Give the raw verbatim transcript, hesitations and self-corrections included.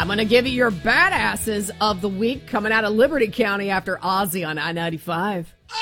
I'm going to give you your badasses of the week coming out of Liberty County after Ozzy on I ninety-five.